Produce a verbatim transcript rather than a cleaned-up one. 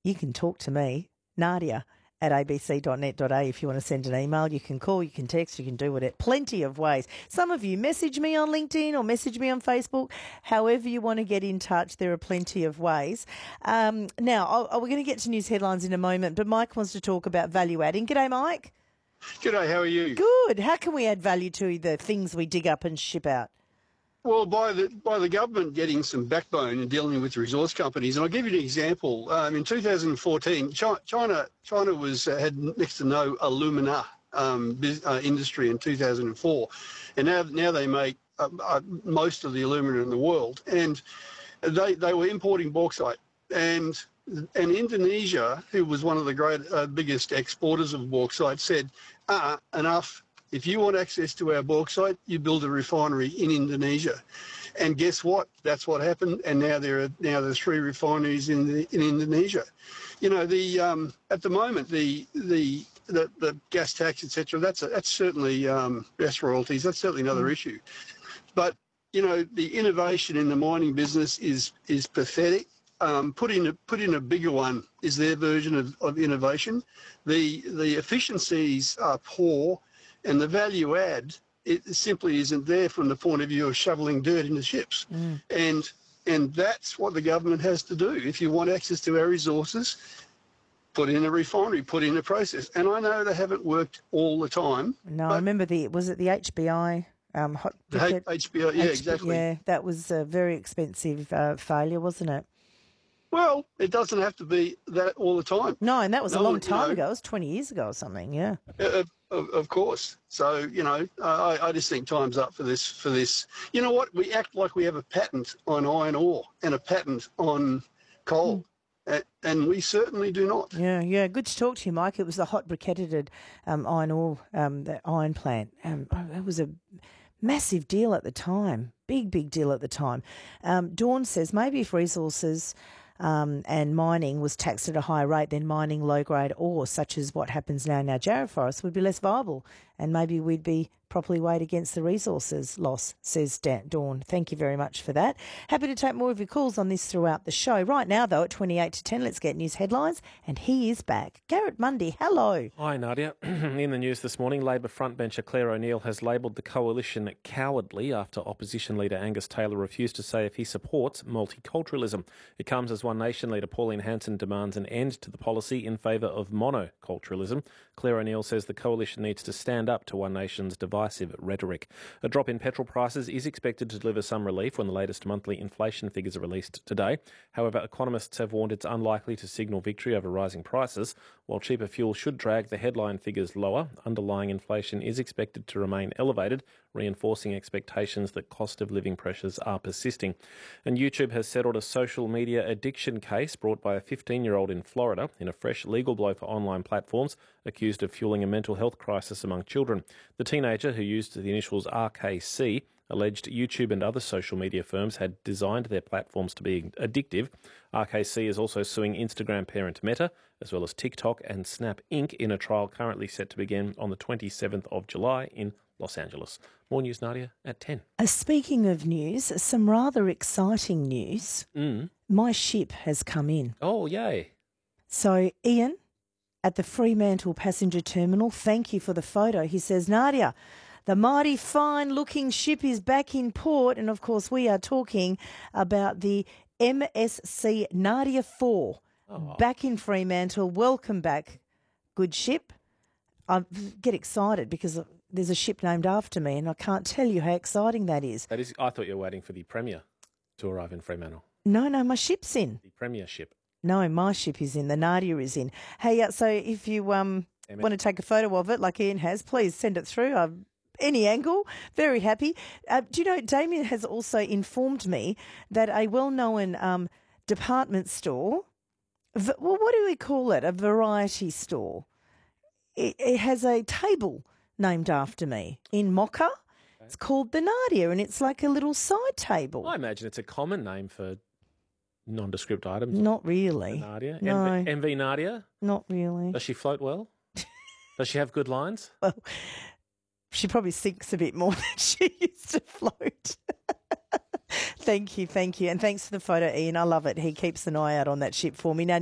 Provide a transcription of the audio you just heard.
you can talk to me, Nadia, at a b c dot net dot a u if you want to send an email. You can call, you can text, you can do it. Plenty of ways. Some of you message me on LinkedIn or message me on Facebook. However you want to get in touch, there are plenty of ways. Um, now, I'll, we're going to get to news headlines in a moment, but Mike wants to talk about value adding. G'day, Mike. G'day, how are you? Good. How can we add value to the things we dig up and ship out? Well, by the by the government getting some backbone and dealing with resource companies, and I'll give you an example. Um, in two thousand fourteen, China China was uh, had next to no alumina um, biz, uh, industry in two thousand four, and now now they make uh, uh, most of the alumina in the world, and they they were importing bauxite, and and Indonesia, who was one of the great uh, biggest exporters of bauxite, said, "Ah, enough. If you want access to our bauxite, you build a refinery in Indonesia." And guess what? That's what happened. And now there are now there's three refineries in the, in Indonesia. You know, the um, at the moment the the the, the gas tax, et cetera. That's a, that's certainly um, gas royalties. That's certainly another mm. issue. But you know, the innovation in the mining business is is pathetic. Um, put in a, put in a bigger one is their version of, of innovation. The the efficiencies are poor. And the value add, it simply isn't there from the point of view of shoveling dirt into ships. Mm. And and that's what the government has to do. If you want access to our resources, put in a refinery, put in a process. And I know they haven't worked all the time. No, I remember the, was it the H B I? Um, hot the H B I, yeah, H- exactly. Yeah, that was a very expensive uh, failure, wasn't it? Well, it doesn't have to be that all the time. No, and that was no, a long time you know, ago. It was twenty years ago or something, yeah. Uh, Of, of course. So, you know, I, I just think time's up for this. For this, you know what? We act like we have a patent on iron ore and a patent on coal, mm. and we certainly do not. Yeah, yeah. Good to talk to you, Mike. It was the hot briquetted um, iron ore, um, the iron plant. Um, it was a massive deal at the time, big, big deal at the time. Um, Dawn says maybe if resources Um, and mining was taxed at a higher rate, then mining low-grade ore, such as what happens now in our Jarrah forest, would be less viable, and maybe we'd be properly weighed against the resources loss, says Dawn. Thank you very much for that. Happy to take more of your calls on this throughout the show. Right now, though, at twenty-eight to ten, let's get news headlines, and he is back. Garrett Mundy, hello. Hi, Nadia. In the news this morning, Labor frontbencher Claire O'Neill has labelled the coalition cowardly after opposition leader Angus Taylor refused to say if he supports multiculturalism. It comes as One Nation leader Pauline Hanson demands an end to the policy in favour of monoculturalism. Claire O'Neill says the coalition needs to stand up to One Nation's divisive rhetoric. A drop in petrol prices is expected to deliver some relief when the latest monthly inflation figures are released today. However, economists have warned it's unlikely to signal victory over rising prices. While cheaper fuel should drag the headline figures lower, underlying inflation is expected to remain elevated, reinforcing expectations that cost of living pressures are persisting. And YouTube has settled a social media addiction case brought by a fifteen-year-old in Florida in a fresh legal blow for online platforms accused of fueling a mental health crisis among children. The teenager, who used the initials R K C, alleged YouTube and other social media firms had designed their platforms to be addictive. R K C is also suing Instagram parent Meta, as well as TikTok and Snap Incorporated in a trial currently set to begin on the twenty-seventh of July in Los Angeles. More news, Nadia, at ten. Uh, speaking of news, some rather exciting news. Mm. My ship has come in. Oh, yay. So, Ian, at the Fremantle Passenger Terminal, thank you for the photo. He says, Nadia, the mighty fine-looking ship is back in port. And, of course, we are talking about the M S C Nadia four. Oh. Back in Fremantle. Welcome back, good ship. I get excited because there's a ship named after me, and I can't tell you how exciting that is. That is. I thought you were waiting for the Premier to arrive in Fremantle. No, no, my ship's in. The Premier ship. No, my ship is in. The Nadia is in. Hey, uh, so if you um want to take a photo of it, like Ian has, please send it through. Uh, any angle. Very happy. Uh, do you know, Damien has also informed me that a well-known um, department store, v- well, what do we call it? A variety store. It, it has a table named after me in Mocha. Okay. It's called the Nadia, and it's like a little side table. I imagine it's a common name for nondescript items. Not really. Nadia? No. M V, M V Nadia? Not really. Does she float well? Does she have good lines? Well, she probably sinks a bit more than she used to float. Thank you, thank you. And thanks for the photo, Ian. I love it. He keeps an eye out on that ship for me. Now,